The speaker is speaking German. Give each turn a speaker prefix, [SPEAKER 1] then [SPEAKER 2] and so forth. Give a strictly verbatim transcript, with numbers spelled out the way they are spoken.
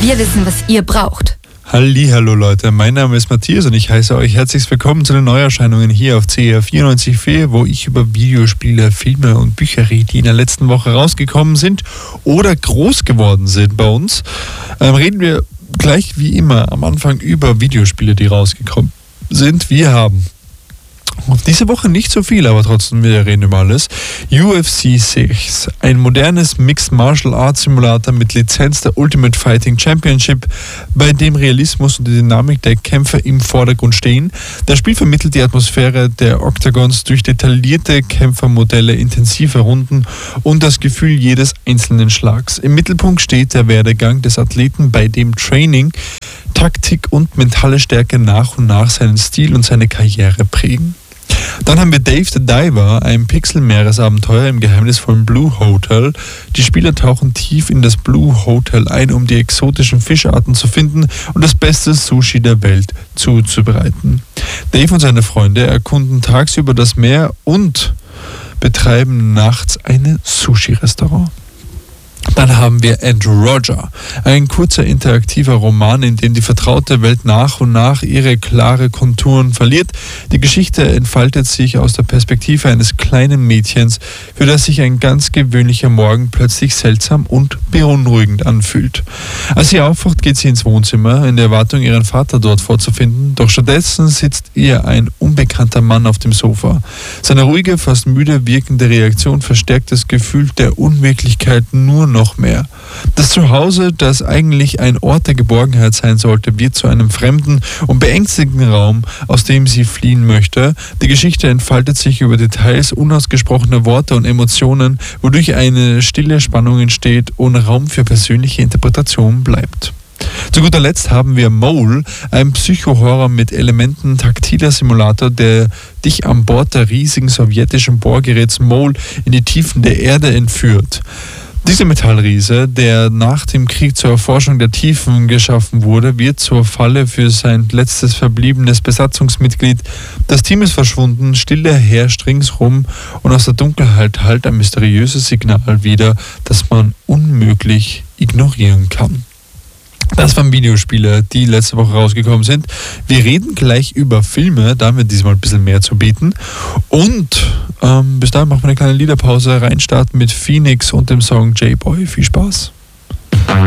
[SPEAKER 1] Wir wissen, was ihr braucht.
[SPEAKER 2] Hallihallo Leute, mein Name ist Matthias und ich heiße euch herzlich willkommen zu den Neuerscheinungen hier auf C R vierundneunzig Komma vier, wo ich über Videospiele, Filme und Bücher rede, die in der letzten Woche rausgekommen sind oder groß geworden sind bei uns. Ähm, reden wir gleich wie immer am Anfang über Videospiele, die rausgekommen sind. Wir haben diese Woche nicht so viel, aber trotzdem, wir reden über alles. U F C sechs, ein modernes Mixed Martial Arts Simulator mit Lizenz der Ultimate Fighting Championship, bei dem Realismus und die Dynamik der Kämpfer im Vordergrund stehen. Das Spiel vermittelt die Atmosphäre der Octagons durch detaillierte Kämpfermodelle, intensive Runden und das Gefühl jedes einzelnen Schlags. Im Mittelpunkt steht der Werdegang des Athleten, bei dem Training, Taktik und mentale Stärke nach und nach seinen Stil und seine Karriere prägen. Dann haben wir Dave the Diver, ein Pixel-Meeresabenteuer im geheimnisvollen Blue Hotel. Die Spieler tauchen tief in das Blue Hotel ein, um die exotischen Fischarten zu finden und das beste Sushi der Welt zuzubereiten. Dave und seine Freunde erkunden tagsüber das Meer und betreiben nachts ein Sushi-Restaurant. Dann haben wir Andrew Roger, ein kurzer interaktiver Roman, in dem die vertraute Welt nach und nach ihre klare Konturen verliert. Die Geschichte entfaltet sich aus der Perspektive eines kleinen Mädchens, für das sich ein ganz gewöhnlicher Morgen plötzlich seltsam und beunruhigend anfühlt. Als sie aufwacht, geht sie ins Wohnzimmer, in der Erwartung, ihren Vater dort vorzufinden, doch stattdessen sitzt ihr ein unbekannter Mann auf dem Sofa. Seine ruhige, fast müde wirkende Reaktion verstärkt das Gefühl der Unwirklichkeit nur noch mehr. Das Zuhause, das eigentlich ein Ort der Geborgenheit sein sollte, wird zu einem fremden und beängstigenden Raum, aus dem sie fliehen möchte. Die Geschichte entfaltet sich über Details unausgesprochener Worte und Emotionen, wodurch eine stille Spannung entsteht und Raum für persönliche Interpretation bleibt. Zu guter Letzt haben wir Mole, ein Psycho-Horror mit Elementen taktiler Simulator, der dich an Bord der riesigen sowjetischen Bohrgeräts Mole in die Tiefen der Erde entführt. Dieser Metallriese, der nach dem Krieg zur Erforschung der Tiefen geschaffen wurde, wird zur Falle für sein letztes verbliebenes Besatzungsmitglied. Das Team ist verschwunden, Stille herrscht ringsrum und aus der Dunkelheit hallt ein mysteriöses Signal wieder, das man unmöglich ignorieren kann. Das waren Videospiele, die letzte Woche rausgekommen sind. Wir reden gleich über Filme, da haben wir diesmal ein bisschen mehr zu bieten. Und ähm, bis dahin machen wir eine kleine Liederpause, reinstarten mit Phoenix und dem Song J-Boy. Viel Spaß.